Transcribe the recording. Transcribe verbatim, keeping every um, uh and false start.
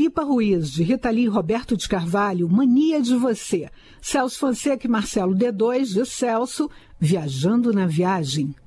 Lipa Ruiz, de Rita Lee e Roberto de Carvalho, Mania de Você. Celso Fonseca e Marcelo D dois, de Celso, Viajando na Viagem.